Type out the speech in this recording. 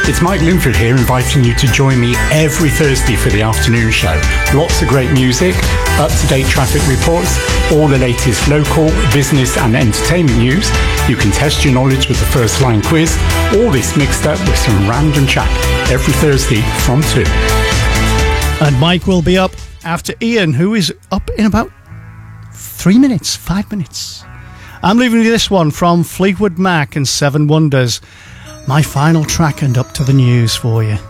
It's Mike Linfield here, inviting you to join me every Thursday for the afternoon show. Lots of great music, up-to-date traffic reports, all the latest local, business and entertainment news. You can test your knowledge with the First Line quiz. All this mixed up with some random chat every Thursday from 2. And Mike will be up after Ian, who is up in about 5 minutes. I'm leaving you this one from Fleetwood Mac and Seven Wonders. My final track and up to the news for you.